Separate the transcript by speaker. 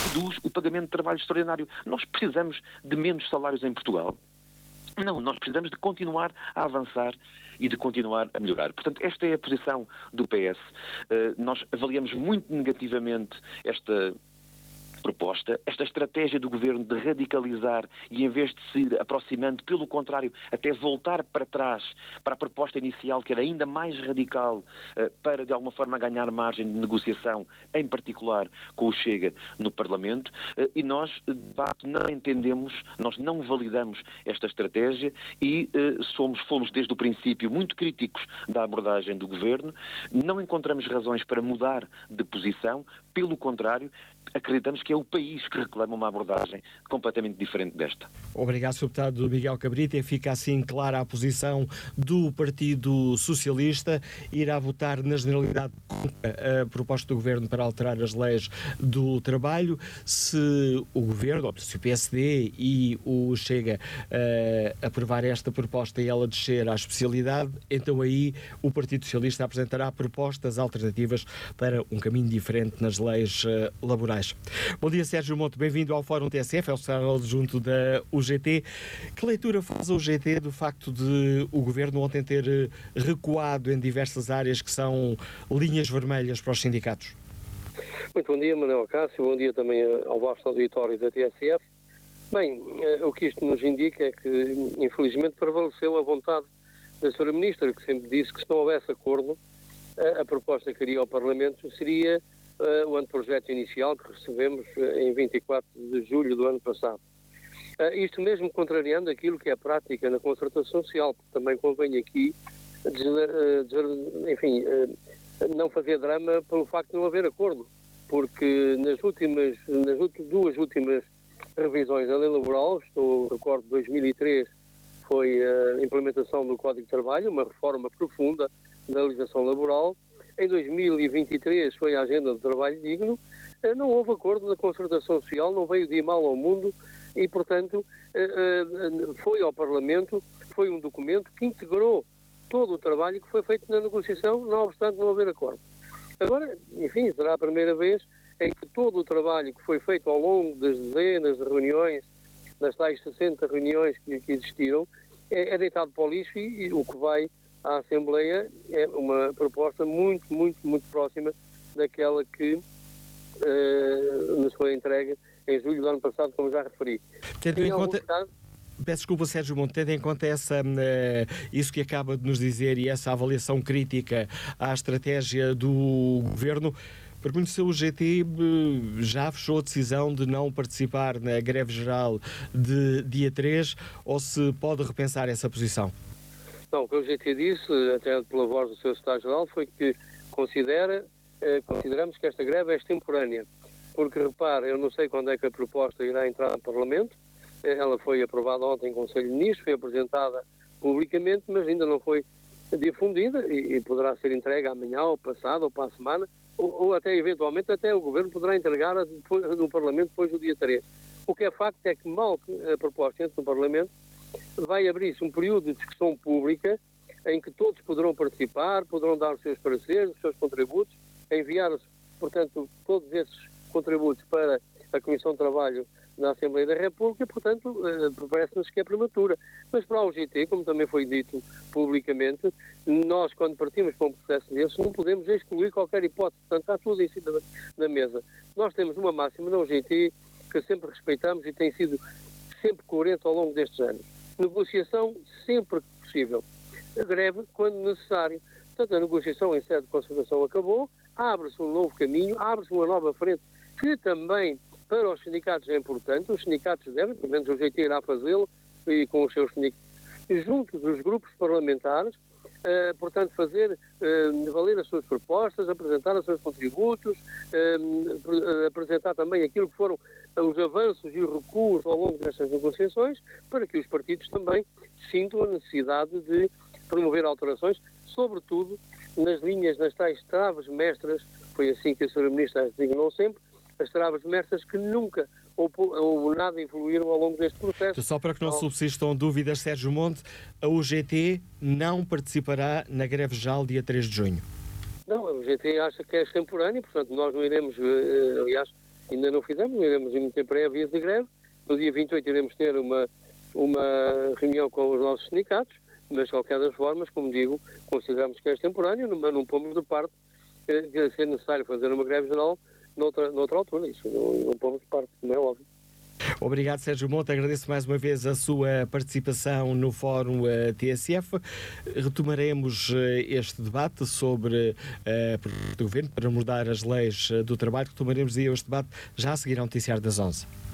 Speaker 1: reduz o pagamento de trabalho extraordinário. Nós precisamos de menos salários em Portugal? Não, nós precisamos de continuar a avançar e de continuar a melhorar. Portanto, esta é a posição do PS. Nós avaliamos muito negativamente esta proposta, esta estratégia do Governo de radicalizar e, em vez de se ir aproximando, pelo contrário, até voltar para trás, para a proposta inicial, que era ainda mais radical, para, de alguma forma, ganhar margem de negociação, em particular com o Chega no Parlamento, e nós, de facto, não entendemos, nós não validamos esta estratégia e fomos desde o princípio muito críticos da abordagem do Governo, não encontramos razões para mudar de posição, pelo contrário, acreditamos que é o país que reclama uma abordagem completamente diferente desta.
Speaker 2: Obrigado, Sr. Deputado Miguel Cabrita. E fica assim clara a posição do Partido Socialista. Irá votar na generalidade contra a proposta do Governo para alterar as leis do trabalho. Se o Governo, ou se o PSD e o Chega aprovar esta proposta e ela descer à especialidade, então aí o Partido Socialista apresentará propostas alternativas para um caminho diferente nas leis laborais. Bom dia, Sérgio Monte, bem-vindo ao Fórum TSF, é o secretário adjunto da UGT. Que leitura faz a UGT do facto de o Governo ontem ter recuado em diversas áreas que são linhas vermelhas para os sindicatos?
Speaker 3: Muito bom dia, Manuel Cássio, bom dia também ao vasto auditório da TSF. Bem, o que isto nos indica é que, infelizmente, prevaleceu a vontade da Sra. Ministra, que sempre disse que se não houvesse acordo, a proposta que iria ao Parlamento seria o anteprojeto inicial que recebemos em 24 de julho do ano passado. Isto mesmo contrariando aquilo que é prática na concertação social, porque também convém aqui, não fazer drama pelo facto de não haver acordo, porque nas duas últimas revisões da lei laboral, recordo de 2003, foi a implementação do Código de Trabalho, uma reforma profunda da legislação laboral. Em 2023 foi a Agenda do Trabalho Digno, não houve acordo da concertação social, não veio de mal ao mundo e, portanto, foi ao Parlamento, foi um documento que integrou todo o trabalho que foi feito na negociação, não obstante não haver acordo. Agora, enfim, será a primeira vez em que todo o trabalho que foi feito ao longo das dezenas de reuniões, das tais 60 reuniões que existiram, é deitado para o lixo e o que vai à Assembleia é uma proposta muito próxima daquela que nos foi entregue em julho do ano passado, como já referi.
Speaker 2: Tendo em conta... Peço desculpa, Sérgio Monte, tendo em conta isso que acaba de nos dizer e essa avaliação crítica à estratégia do Governo, pergunto se o GT já fechou a decisão de não participar na greve geral de dia 3 ou se pode repensar essa posição?
Speaker 3: Não, o que o GT disse, até pela voz do seu secretário-geral, foi que consideramos que esta greve é extemporânea. Porque, repare, eu não sei quando é que a proposta irá entrar no Parlamento, ela foi aprovada ontem em Conselho de Ministros, foi apresentada publicamente, mas ainda não foi difundida e poderá ser entregue amanhã, ou passado, ou para a semana, ou até, eventualmente, até o Governo poderá entregar no Parlamento depois do dia 3. O que é facto é que, mal a proposta entre no Parlamento, vai abrir-se um período de discussão pública em que todos poderão participar, poderão dar os seus pareceres, os seus contributos, enviar, portanto, todos esses contributos para a Comissão de Trabalho na Assembleia da República, portanto, parece-nos que é prematura. Mas para a UGT, como também foi dito publicamente, nós, quando partimos para um processo desses, não podemos excluir qualquer hipótese. Portanto, está tudo em cima da mesa. Nós temos uma máxima na UGT que sempre respeitamos e tem sido sempre coerente ao longo destes anos. Negociação sempre que possível. A greve quando necessário. Portanto, a negociação em sede de concertação acabou, abre-se um novo caminho, abre-se uma nova frente, que também para os sindicatos é importante. Os sindicatos devem, pelo menos o GT irá fazê-lo, e com os seus sindicatos, junto dos grupos parlamentares, portanto, fazer valer as suas propostas, apresentar os seus contributos, apresentar também aquilo que foram os avanços e os recuos ao longo destas negociações, para que os partidos também sintam a necessidade de promover alterações, sobretudo nas linhas, nas tais travas mestras, foi assim que a Sra. Ministra as designou sempre, as travas mestras que nunca ou nada evoluíram ao longo deste processo.
Speaker 2: Só para que não subsistam dúvidas, Sérgio Monte, a UGT não participará na greve geral dia 3 de junho?
Speaker 3: Não, a UGT acha que é extemporâneo, portanto nós não iremos, aliás, ainda não fizemos, iremos meter prévias de greve. No dia 28 iremos ter uma reunião com os nossos sindicatos, mas de qualquer das formas, como digo, consideramos que é extemporâneo, mas não pomos de parte que se é necessário fazer uma greve geral noutra altura. Isso não pomos de parte, como é óbvio.
Speaker 2: Obrigado, Sérgio Monte. Agradeço mais uma vez a sua participação no Fórum TSF. Retomaremos este debate sobre o Governo para mudar as leis do trabalho. Retomaremos este debate já a seguir ao noticiário das 11.